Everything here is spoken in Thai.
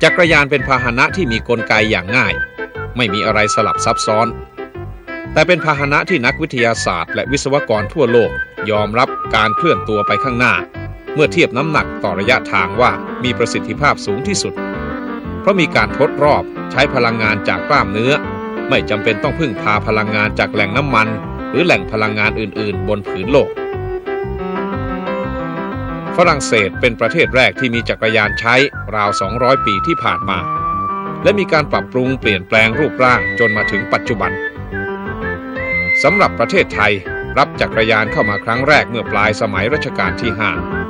จักรยานเป็นพาหนะที่มีกลไกอย่างง่ายไม่มีอะไรสลับซับซ้อนแต่เป็นพาหนะที่นักวิทยาศาสตร์และวิศวกรทั่วโลกยอมรับการเคลื่อนตัวไปข้างหน้าเมื่อเทียบน้ำหนักต่อระยะทางว่ามีประสิทธิภาพสูงที่สุดเพราะมีการทดรอบใช้พลังงานจากกล้ามเนื้อไม่จำเป็นต้องพึ่งพาพลังงานจากแหล่งน้ำมันหรือแหล่งพลังงานอื่นๆบนผืนโลกฝรั่งเศสเป็นประเทศแรกที่มีจักรยานใช้ราว200 ปีที่ผ่านมาและมีการปรับปรุงเปลี่ยนแปลงรูปร่างจนมาถึงปัจจุบันสำหรับประเทศไทยรับจักรยานเข้ามาครั้งแรกเมื่อปลายสมัยรัชกาลที่ 5